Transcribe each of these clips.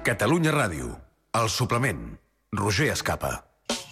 Catalunya Ràdio. El suplement. Roger Escapa.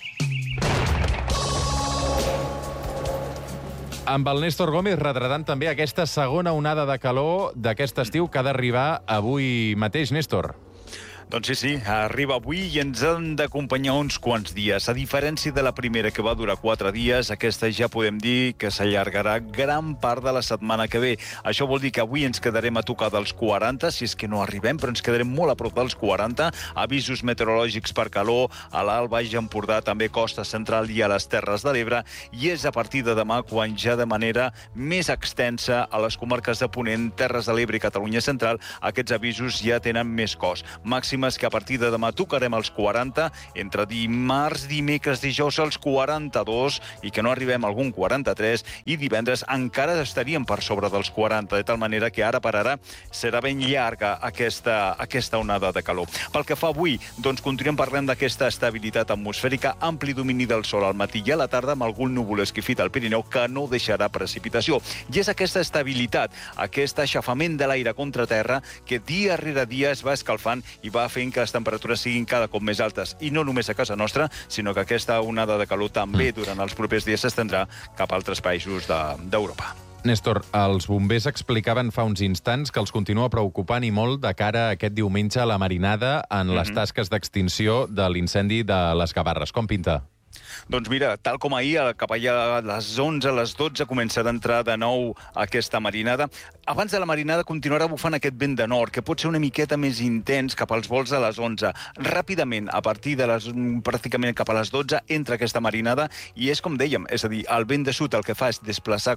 Amb el Néstor Gómez retratant també aquesta segona onada de calor d'aquest estiu que ha d'arribar avui mateix, Néstor. Doncs sí, arriba avui i ens han d'acompanyar uns quants dies. A diferència de la primera, que va durar 4 dies, aquesta ja podem dir que s'allargarà gran part de la setmana que ve. Això vol dir que avui ens quedarem a tocar dels 40, si és que no arribem, però ens quedarem molt a prop dels 40. Avisos meteorològics per calor a l'Alt Baix Empordà, també Costa Central i a les Terres de l'Ebre, i és a partir de demà quan ja de manera més extensa a les comarques de Ponent, Terres de l'Ebre i Catalunya Central, aquests avisos ja tenen més cos. Màxim que a partir de demà tocarem els 40, entre dimarts, dimecres, dijous els 42, i que no arribem a algun 43, i divendres encara estaríem per sobre dels 40, de tal manera que ara per ara serà ben llarga aquesta onada de calor. Pel que fa avui, doncs continuem parlant d'aquesta estabilitat atmosfèrica, ampli domini del sol al matí i a la tarda amb algun núvol esquifit al Pirineu que no deixarà precipitació. I és aquesta estabilitat, aquest aixafament de l'aire contra terra que dia rere dia es va escalfant i va fent que les temperatures siguin cada cop més altes. I no només a casa nostra, sinó que aquesta onada de calor també durant els propers dies s'estendrà cap a altres països d'Europa. Néstor, els bombers explicaven fa uns instants que els continua preocupant i molt de cara a aquest diumenge a la marinada en les tasques d'extinció de l'incendi de les Gavarres. Com pinta? Doncs mira, tal com ahir, cap allà a les 11, a les 12, començarà a entrar de nou aquesta marinada. Abans de la marinada continuarà bufant aquest vent de nord, que pot ser una miqueta més intens cap als vols de les 11. Ràpidament, a partir de pràcticament cap a les 12, entra aquesta marinada i és com dèiem, és a dir, el vent de sud el que fa és desplaçar,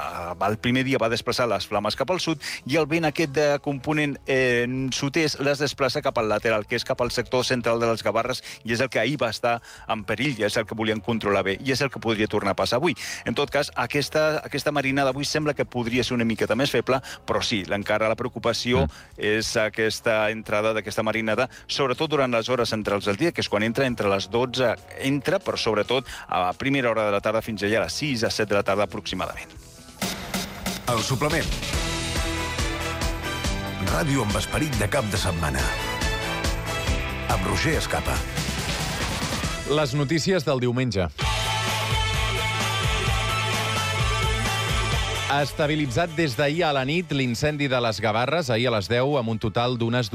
el primer dia va desplaçar les flames cap al sud i el vent aquest de component sud-est les desplaça cap al lateral, que és cap al sector central de les Gavarres, i és el que ahir va estar en perill, i és el que volien controlar bé, i és el que podria tornar a passar avui. En tot cas, aquesta marinada avui sembla que podria ser una miqueta més feble, però sí, encara la preocupació és aquesta entrada d'aquesta marinada, sobretot durant les hores centrals del dia, que és quan entra entre les 12, però sobretot a primera hora de la tarda fins allà a les 6 a 7 de la tarda aproximadament. El suplement. Ràdio amb esperit de cap de setmana. Amb Roger Escapa. Les notícies del diumenge. Ha estabilitzat des d'ahir a la nit l'incendi de les Gavarres, ahir a les 10, amb un total d'unes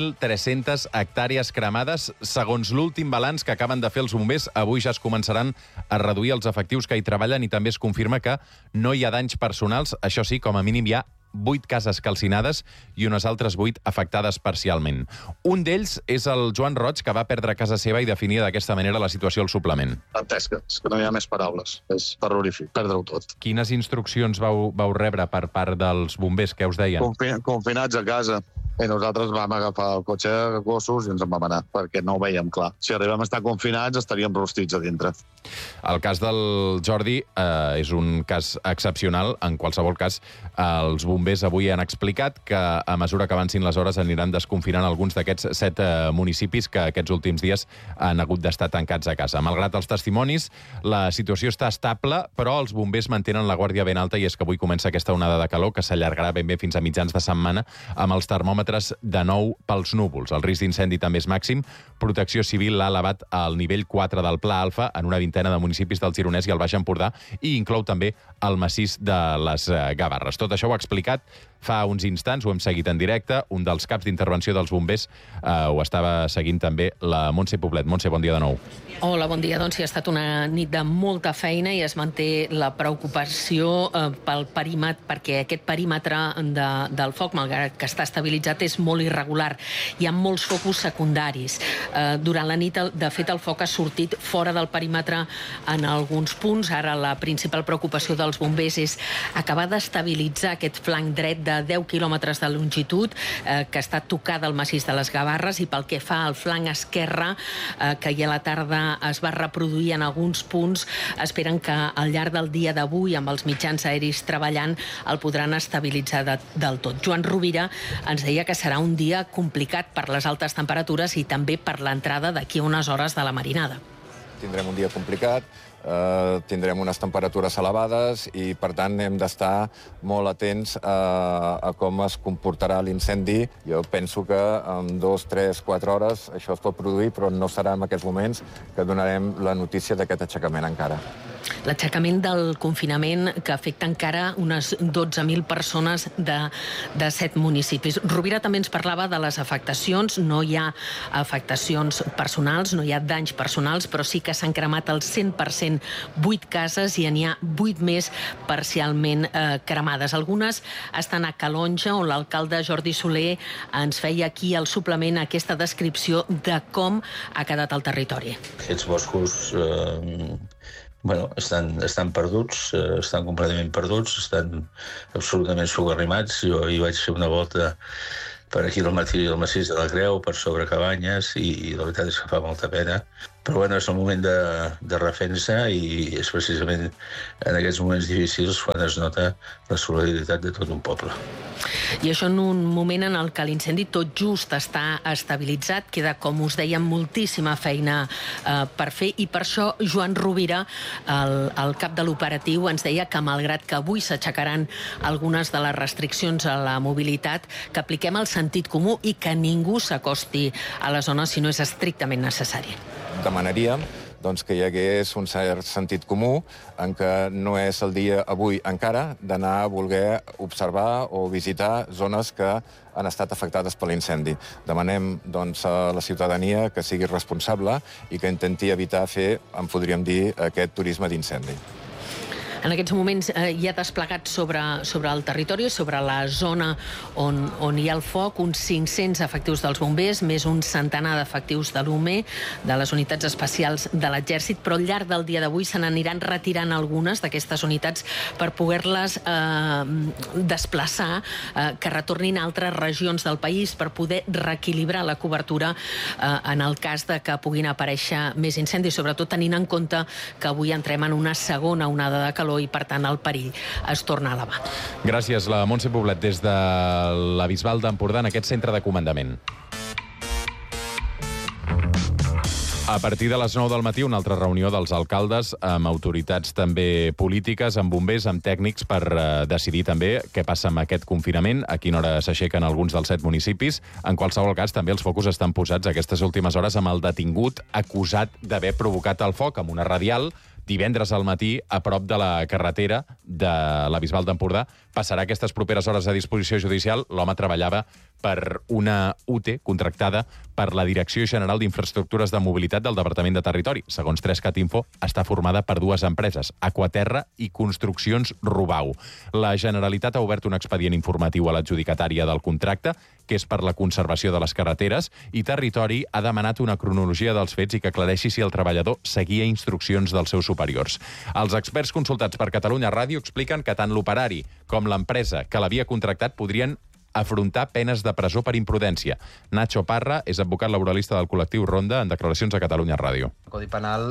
2.300 hectàrees cremades. Segons l'últim balanç que acaben de fer els bombers, avui ja es començaran a reduir els efectius que hi treballen i també es confirma que no hi ha danys personals. Això sí, com a mínim hi ha 8 cases calcinades i unes altres 8 afectades parcialment. Un d'ells és el Joan Roig, que va perdre casa seva i definia d'aquesta manera la situació al suplement. Dantesca, és que no hi ha més paraules. És terrorífic, perdre-ho tot. Quines instruccions vau rebre per part dels bombers? Què us deien? Confinats a casa. I nosaltres vam agafar el cotxe de gossos i ens en vam anar, perquè no ho veiem clar. Si arribem a estar confinats, estaríem rostits a dintre. El cas del Jordi és un cas excepcional. En qualsevol cas, els bombers avui han explicat que a mesura que avancin les hores aniran desconfinant alguns d'aquests 7 municipis que aquests últims dies han hagut d'estar tancats a casa. Malgrat els testimonis, la situació està estable, però els bombers mantenen la guàrdia ben alta i és que avui comença aquesta onada de calor que s'allargarà ben bé fins a mitjans de setmana amb els termòmetres de nou pels núvols. El risc d'incendi també és màxim. Protecció Civil l'ha elevat al nivell 4 del Pla Alfa en una vintena de municipis del Gironès i el Baix Empordà i inclou també el massís de les Gavarres. Tot això ho ha explicat fa uns instants, ho hem seguit en directe. Un dels caps d'intervenció dels bombers ho estava seguint també la Montse Poblet. Montse, bon dia de nou. Hola, bon dia. Doncs sí, ha estat una nit de molta feina i es manté la preocupació pel perímetre, perquè aquest perímetre del foc, malgrat que està estabilitzat, és molt irregular. Hi ha molts focus secundaris. Durant la nit, de fet, el foc ha sortit fora del perímetre en alguns punts. Ara la principal preocupació dels bombers és acabar d'estabilitzar aquest flanc dret de 10 quilòmetres de longitud que està tocada al massís de les Gavarres, i pel que fa al flanc esquerre, que ahir a la tarda es va reproduir en alguns punts, esperen que al llarg del dia d'avui, amb els mitjans aeris treballant, el podran estabilitzar del tot. Joan Rovira ens deia que serà un dia complicat per les altes temperatures i també per l'entrada d'aquí a unes hores de la marinada. Tindrem un dia complicat, tindrem unes temperatures elevades i, per tant, hem d'estar molt atents a com es comportarà l'incendi. Jo penso que en 2, 3, 4 hores això es pot produir, però no serà en aquests moments que donarem la notícia d'aquest aixecament encara. L'aixecament del confinament que afecta encara unes 12.000 persones de 7 municipis. Rovira també ens parlava de les afectacions. No hi ha afectacions personals, no hi ha danys personals, però sí que s'han cremat el 100% 8 cases i n'hi ha 8 més parcialment cremades. Algunes estan a Calonja, on l'alcalde Jordi Soler ens feia aquí al suplement aquesta descripció de com ha quedat el territori. Aquests boscos estan perduts, estan completament perduts, estan absolutament socarrimats. Jo hi vaig fer una volta per aquí al massís de la Creu, per sobre Cabanyes, i la veritat és que fa molta pena. Però bueno, és el moment de refer-se i és precisament en aquests moments difícils quan es nota la solidaritat de tot un poble. I això en un moment en el que l'incendi tot just està estabilitzat, queda, com us dèiem, moltíssima feina per fer, i per això Joan Rovira, el cap de l'operatiu, ens deia que malgrat que avui s'aixecaran algunes de les restriccions a la mobilitat, que apliquem el sentit comú i que ningú s'acosti a la zona si no és estrictament necessari. Demanaríem que hi hagués un cert sentit comú en què no és el dia avui encara d'anar a voler observar o visitar zones que han estat afectades per l'incendi. Demanem a la ciutadania que sigui responsable i que intenti evitar fer, en podríem dir, aquest turisme d'incendi. En aquests moments hi ha desplegat sobre el territori, sobre la zona on hi ha el foc, uns 500 efectius dels bombers, més un centenar d'efectius de l'UME, de les unitats especials de l'Exèrcit, però al llarg del dia d'avui se n'aniran retirant algunes d'aquestes unitats per poder-les desplaçar, que retornin a altres regions del país per poder reequilibrar la cobertura en el cas de que puguin aparèixer més incendis, sobretot tenint en compte que avui entrem en una segona onada de calor i, per tant, el perill es torna a elevar. Gràcies, la Montse Poblet, des de la Bisbal d'Empordà, en aquest centre de comandament. A partir de les 9 del matí, una altra reunió dels alcaldes amb autoritats també polítiques, amb bombers, amb tècnics, per decidir també què passa amb aquest confinament, a quina hora s'aixequen alguns dels 7 municipis. En qualsevol cas, també els focus estan posats aquestes últimes hores amb el detingut acusat d'haver provocat el foc amb una radial divendres al matí a prop de la carretera de la Bisbal d'Empordà. Passarà aquestes properes hores a disposició judicial. L'home treballava per una UT contractada per la Direcció General d'Infraestructures de Mobilitat del Departament de Territori. Segons 3cat Info, està formada per 2 empreses, Aquaterra i Construccions Rubau. La Generalitat ha obert un expedient informatiu a l'adjudicatària del contracte, que és per la conservació de les carreteres, i Territori ha demanat una cronologia dels fets i que aclareixi si el treballador seguia instruccions dels seus superiors. Els experts consultats per Catalunya Ràdio expliquen que tant l'operari com l'empresa que l'havia contractat podrien afrontar penes de presó per imprudència. Nacho Parra és advocat laboralista del col·lectiu Ronda, en declaracions a Catalunya Ràdio. El Codi Penal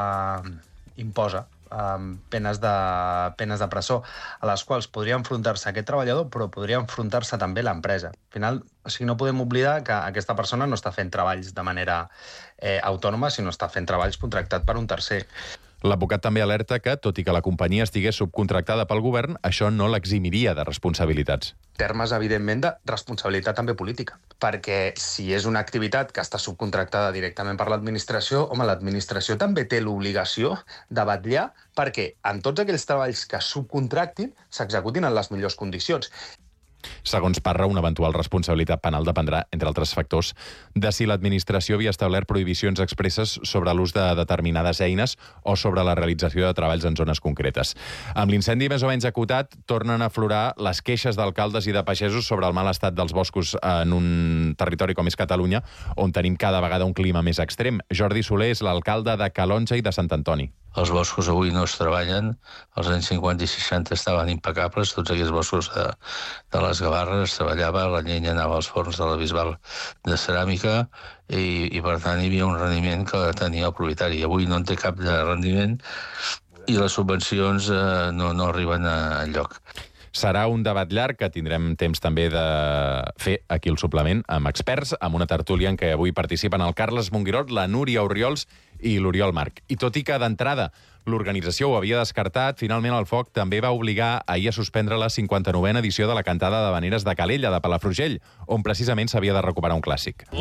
imposa penes de presó, a les quals podria enfrontar-se aquest treballador, però podria enfrontar-se també l'empresa. Al final, no podem oblidar que aquesta persona no està fent treballs de manera autònoma, sinó està fent treballs contractats per un tercer. L'advocat també alerta que, tot i que la companyia estigués subcontractada pel govern, això no l'eximiria de responsabilitats. Termes, evidentment, de responsabilitat també política. Perquè si és una activitat que està subcontractada directament per l'administració, l'administració també té l'obligació de vetllar perquè en tots aquells treballs que subcontractin s'executin en les millors condicions. Segons Parra, una eventual responsabilitat penal dependrà, entre altres factors, de si l'administració havia establert prohibicions expresses sobre l'ús de determinades eines o sobre la realització de treballs en zones concretes. Amb l'incendi més o menys acotat, tornen a aflorar les queixes d'alcaldes i de pagesos sobre el mal estat dels boscos en un territori com és Catalunya, on tenim cada vegada un clima més extrem. Jordi Soler és l'alcalde de Calonja i de Sant Antoni. Els boscos avui no es treballen, als anys 50 i 60 estaven impecables, tots aquests boscos de les Gavarres es treballava, la llenya anava als forns de la Bisbal de ceràmica i per tant hi havia un rendiment que tenia el propietari. Avui no en té cap de rendiment i les subvencions no arriben enlloc. Serà un debat llarg que tindrem temps també de fer aquí al suplement amb experts, amb una tertúlia en què avui participen el Carles Monguirot, la Núria Orriols i l'Oriol Marc. I tot i que d'entrada l'organització ho havia descartat, finalment el Foc també va obligar ahir a suspendre la 59a edició de la cantada d'havaneres de Calella, de Palafrugell, on precisament s'havia de recuperar un clàssic.